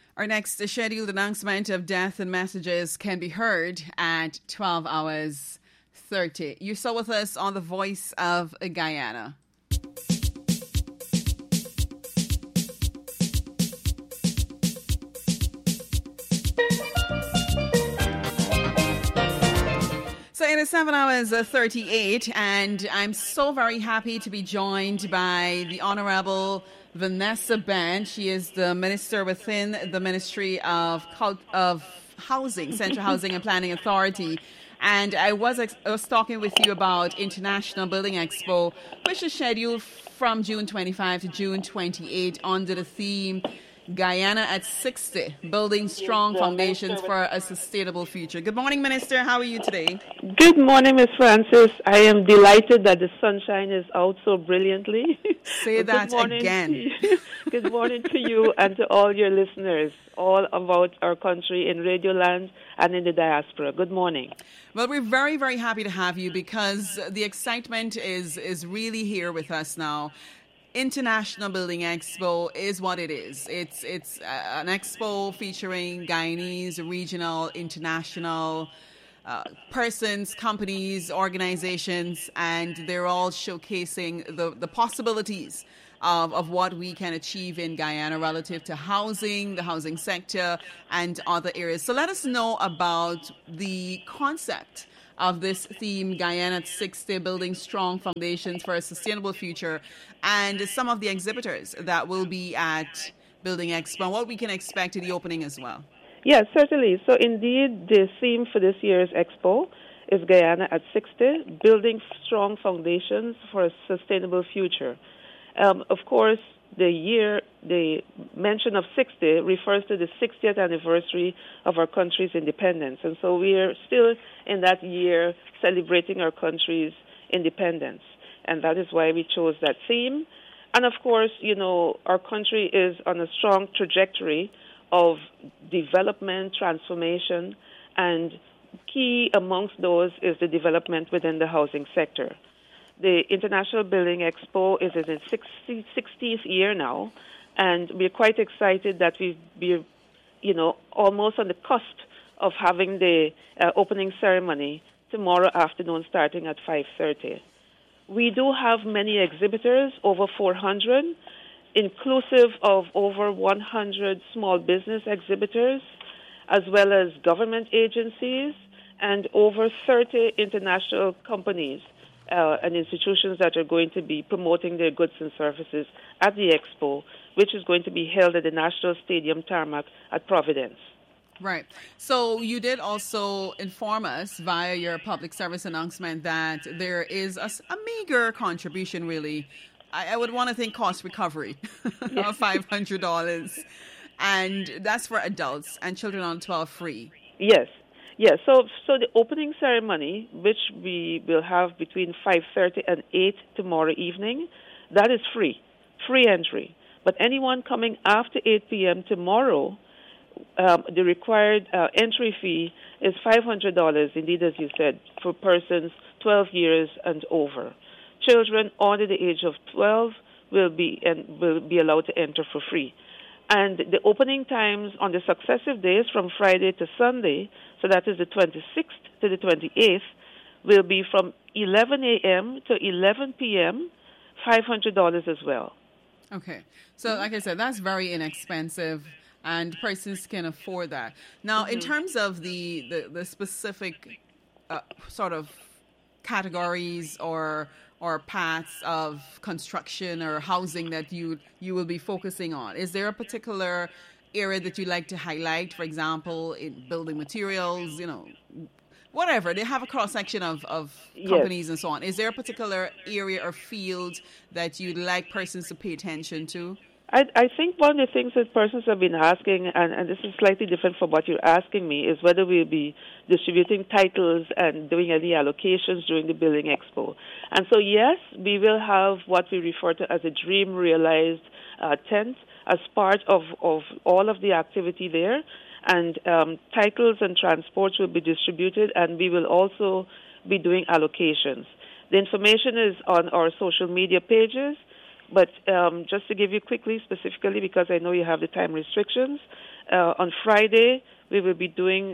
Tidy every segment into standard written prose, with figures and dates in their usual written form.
Our next scheduled announcement of death and messages can be heard at 12 hours 30. You're still with us on The Voice of Guyana. So it is 7 hours 38, and I'm so very happy to be joined by the Honorable Vanessa Band. She is the minister within the Ministry of Housing, Central Housing and Planning Authority. And I was talking with you about International Building Expo, which is scheduled from June 25 to June 28 under the theme Guyana at 60, Building Strong Foundations for a Sustainable Future. Good morning, Minister. How are you today? Good morning, Ms. Francis. I am delighted that the sunshine is out so brilliantly. Say that again. Good morning to you and to all your listeners, all about our country in Radio Land and in the diaspora. Good morning. Well, we're very, very happy to have you because the excitement is really here with us now. International Building Expo is what it is. It's an expo featuring Guyanese, regional, international persons, companies, organizations, and they're all showcasing the possibilities of what we can achieve in Guyana relative to housing, the housing sector, and other areas. So let us know about the concept of this theme, Guyana at 60, Building Strong Foundations for a Sustainable Future, and some of the exhibitors that will be at Building Expo, and what we can expect at the opening as well. Yes, certainly. So indeed, the theme for this year's Expo is Guyana at 60, Building Strong Foundations for a Sustainable Future. Of course, the mention of 60 refers to the 60th anniversary of our country's independence. And so we are still in that year celebrating our country's independence. And that is why we chose that theme. And of course, you know, our country is on a strong trajectory of development, transformation, and key amongst those is the development within the housing sector. The International Building Expo is in its 60th year now, and we're quite excited that we're, you know, almost on the cusp of having the opening ceremony tomorrow afternoon starting at 5:30. We do have many exhibitors, over 400, inclusive of over 100 small business exhibitors, as well as government agencies, and over 30 international companies and institutions that are going to be promoting their goods and services at the Expo, which is going to be held at the National Stadium Tarmac at Providence. Right. So you did also inform us via your public service announcement that there is a meager contribution, really. I would want to think cost recovery of $500. And that's for adults and children on 12 free. Yes. Yes, so the opening ceremony, which we will have between 5:30 and 8 tomorrow evening, that is free entry. But anyone coming after 8 p.m. tomorrow, the required entry fee is $500, indeed, as you said, for persons 12 years and over. Children under the age of 12 will be allowed to enter for free. And the opening times on the successive days from Friday to Sunday, so that is the 26th to the 28th, will be from 11 a.m. to 11 p.m., $500 as well. Okay. So like I said, that's very inexpensive, and persons can afford that. Now, in terms of the specific sort of categories or paths of construction or housing that you will be focusing on, is there a particular area that you like to highlight? For example, in building materials, you know, whatever. They have a cross-section of companies and so on. Is there a particular area or field that you'd like persons to pay attention to? I think one of the things that persons have been asking, and this is slightly different from what you're asking me, is whether we'll be distributing titles and doing any allocations during the Building Expo. And so, yes, we will have what we refer to as a Dream Realized tent as part of all of the activity there. And titles and transports will be distributed, and we will also be doing allocations. The information is on our social media pages. But just to give you quickly, specifically, because I know you have the time restrictions, on Friday we will be doing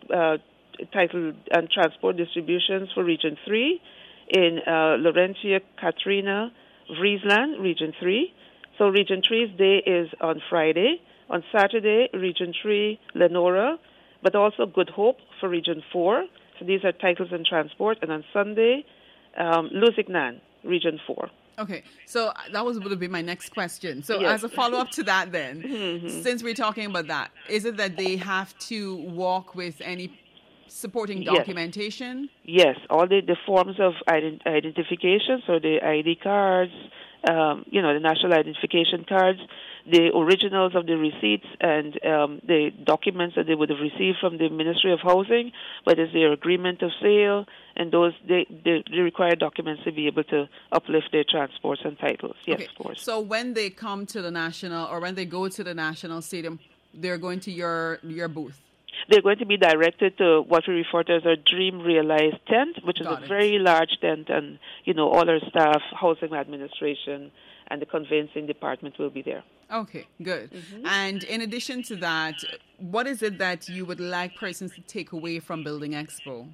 title and transport distributions for Region 3 in Laurentia, Katrina, Friesland, Region 3. So Region 3's day is on Friday. On Saturday, Region 3, Lenora, but also Good Hope for Region 4. So these are titles and transport. And on Sunday, Lusignan, Region 4. Okay, so that was going to be my next question. So Yes. as a follow-up to that then, since we're talking about that, is it that they have to walk with any supporting Yes. documentation? Yes, all the forms of identification, so the ID cards, the national identification cards, the originals of the receipts and the documents that they would have received from the Ministry of Housing, whether it's their agreement of sale, and those they require documents to be able to uplift their transports and titles. Yes, Okay. of course. So when they come to the national, or when they go to the national stadium, they're going to your booth. They're going to be directed to what we refer to as our Dream Realized tent, which is Got a it. very large tent, and all our staff, housing administration, and the conveyancing department will be there. Okay, good. And in addition to that, what is it that you would like persons to take away from Building Expo?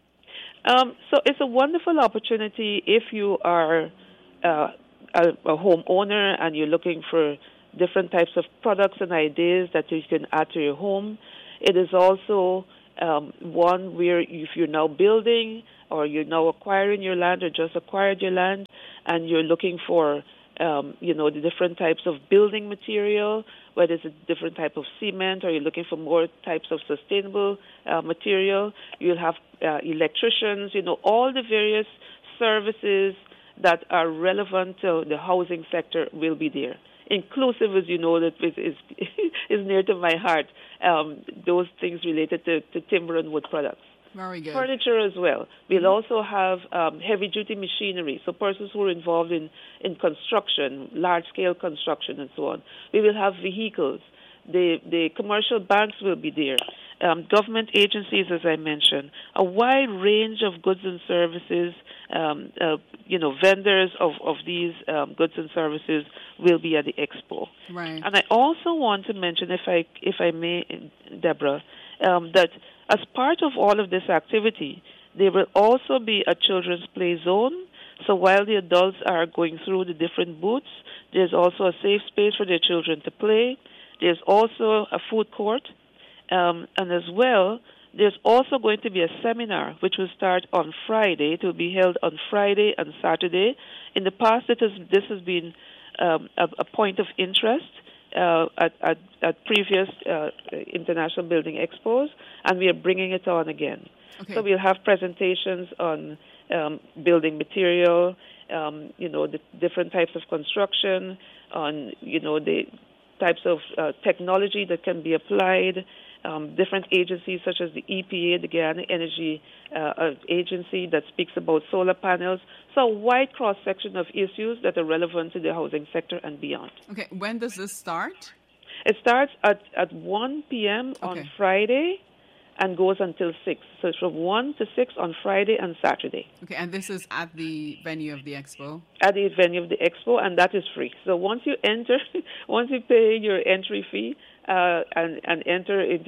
So it's a wonderful opportunity if you are a homeowner and you're looking for different types of products and ideas that you can add to your home. It is also one where if you're now building or you're now acquiring your land or just acquired your land and you're looking for the different types of building material, whether it's a different type of cement or you're looking for more types of sustainable material, you'll have electricians, all the various services that are relevant to the housing sector will be there. Inclusive, as you know, that is near to my heart, those things related to timber and wood products. Very good. Furniture as well. We'll also have heavy-duty machinery, so persons who are involved in construction, large-scale construction and so on. We will have vehicles. The commercial banks will be there. Government agencies, as I mentioned. A wide range of goods and services, vendors of these goods and services will be at the expo. Right. And I also want to mention, if I may, Deborah, that as part of all of this activity, there will also be a children's play zone. So while the adults are going through the different booths, there's also a safe space for their children to play. There's also a food court. And as well, there's also going to be a seminar which will start on Friday. It will be held on Friday and Saturday. In the past, this has been a point of interest at previous International Building Expos, and we are bringing it on again. Okay. So we'll have presentations on building material, the different types of construction, on the types of technology that can be applied. Different agencies such as the EPA, the Guyana Energy Agency, that speaks about solar panels. So a wide cross-section of issues that are relevant to the housing sector and beyond. Okay, when does this start? It starts at 1 p.m. on Friday and goes until 6. So it's from 1 to 6 on Friday and Saturday. Okay, and this is at the venue of the expo? At the venue of the expo, and that is free. So once you pay your entry fee, and enter into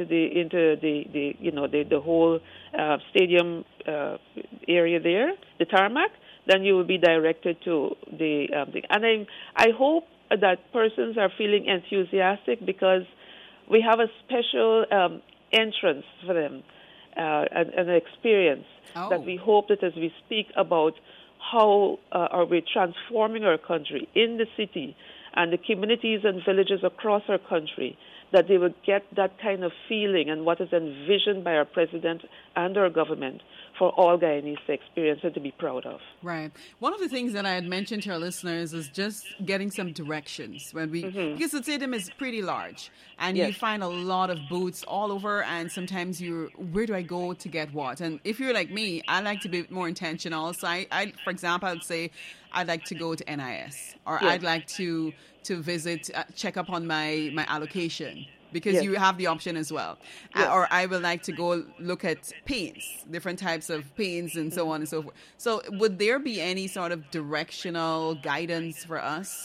the whole stadium area there, the tarmac, then you will be directed to the and I hope that persons are feeling enthusiastic because we have a special entrance for them, an experience that we hope that as we speak about how are we transforming our country in the city and the communities and villages across our country, that they would get that kind of feeling and what is envisioned by our president and our government for all Guyanese to experience and to be proud of. Right. One of the things that I had mentioned to our listeners is just getting some directions when because the stadium is pretty large and you find a lot of booths all over, and sometimes where do I go to get what? And if you're like me, I like to be more intentional. So I for example, I would say I'd like to go to NIS, or I'd like to visit, check up on my allocation, because you have the option as well. Or I would like to go look at paints, different types of paints and so on and so forth. So would there be any sort of directional guidance for us?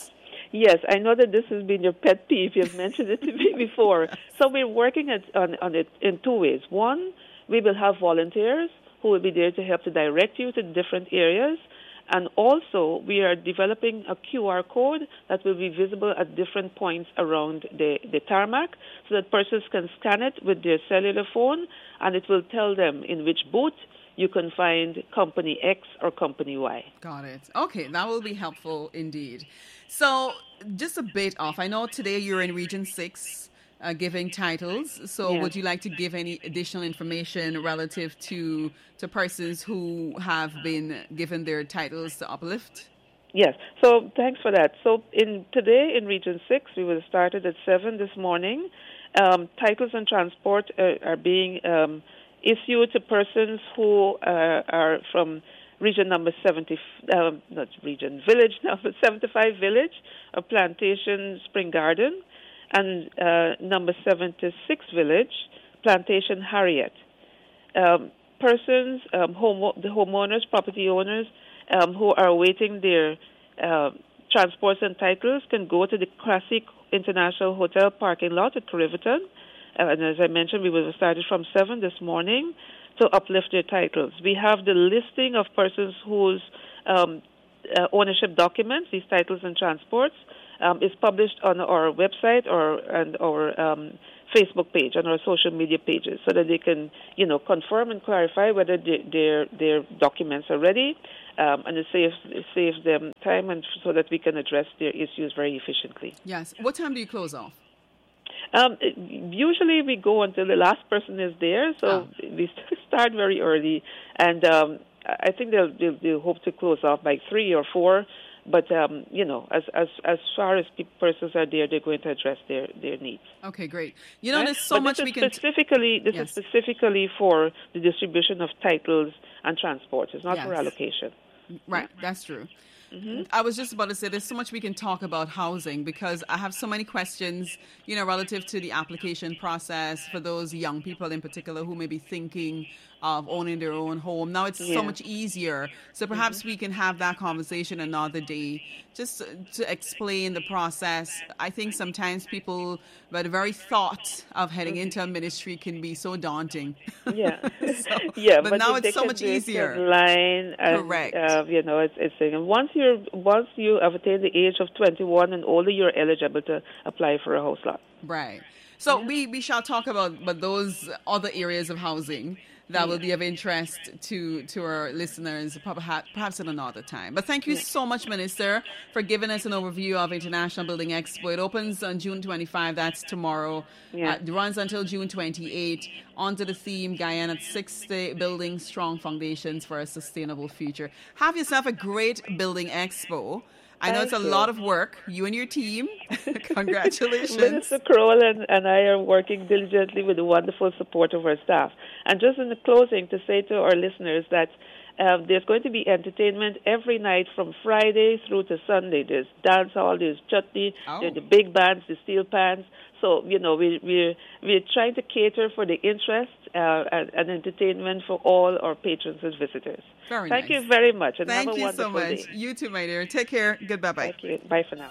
Yes, I know that this has been your pet peeve. You've mentioned it to me before. So we're working on it in two ways. One, we will have volunteers who will be there to help to direct you to different areas. And also, we are developing a QR code that will be visible at different points around the tarmac so that persons can scan it with their cellular phone, and it will tell them in which booth you can find Company X or Company Y. Got it. Okay, that will be helpful indeed. So just a bit off. I know today you're in Region 6 giving titles. So would you like to give any additional information relative to persons who have been given their titles to uplift? Yes. So thanks for that. So today in Region 6, we will start at 7 this morning. Titles and transport are being issued to persons who are from region number 70, village number 75 Village, or Plantation Spring Garden, and number 76 Village, Plantation Harriet. Persons, the homeowners, property owners who are awaiting their transports and titles can go to the Classic International Hotel parking lot at Riverton. And as I mentioned, we will have started from 7 this morning to uplift their titles. We have the listing of persons whose ownership documents, these titles and transports, is published on our website and our Facebook page, on our social media pages, so that they can, confirm and clarify whether their documents are ready, and it saves them time, and so that we can address their issues very efficiently. Yes. What time do you close off? Usually we go until the last person is there, so we start very early, and I think they'll hope to close off by 3 or 4. But as far as persons are there, they're going to address their needs. Okay, great. There's so much we can. This is specifically for the distribution of titles and transport. It's not for allocation. Right, that's true. Mm-hmm. I was just about to say there's so much we can talk about housing, because I have so many questions, relative to the application process for those young people in particular who may be thinking of owning their own home. Now it's so much easier. So perhaps we can have that conversation another day, just to explain the process. I think sometimes people, by the very thought of heading into a ministry, can be so daunting. Yeah. But now it's so much easier. Online, and, correct. It's saying once you have attained the age of 21 and older, you're eligible to apply for a house lot. Right. So we shall talk about those other areas of housing that will be of interest to our listeners, perhaps at another time. But thank you so much, Minister, for giving us an overview of International Building Expo. It opens on June 25, that's tomorrow. It runs until June 28, under the theme Guyana 60 Building Strong Foundations for a Sustainable Future. Have yourself a great Building Expo. I know it's a lot of work. You and your team. Congratulations. Minister Crowell and I are working diligently with the wonderful support of our staff. And just in the closing, to say to our listeners that there's going to be entertainment every night from Friday through to Sunday. There's dance hall, there's chutney, there's the big bands, the steel pans. So, we're trying to cater for the interest and entertainment for all our patrons and visitors. Thank you very much. And Thank have a you wonderful so much. day. You too, my dear. Take care. Goodbye. Thank you. Bye for now.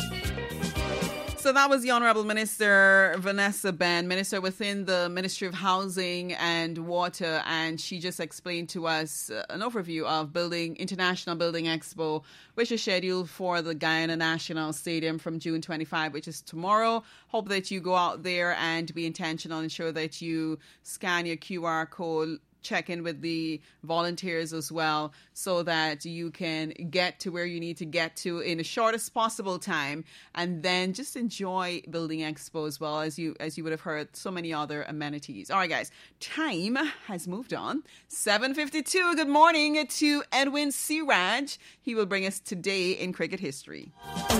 So that was the Honorable Minister Vanessa Ben, Minister within the Ministry of Housing and Water, and she just explained to us an overview of International Building Expo, which is scheduled for the Guyana National Stadium from June 25, which is tomorrow. Hope that you go out there and be intentional, ensure that you scan your QR code, check in with the volunteers as well, so that you can get to where you need to get to in the shortest possible time, and then just enjoy Building Expo as well, as you would have heard so many other amenities. All right, guys, time has moved on. 7:52. Good morning to Edwin Siraj. He will bring us today in cricket history.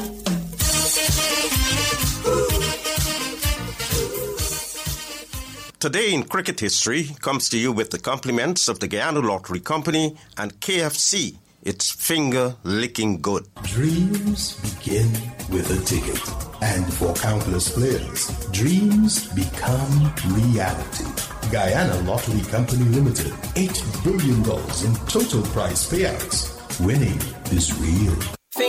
Today in Cricket History comes to you with the compliments of the Guyana Lottery Company and KFC. It's finger-licking good. Dreams begin with a ticket. And for countless players, dreams become reality. Guyana Lottery Company Limited, $8 billion in total prize payouts. Winning is real.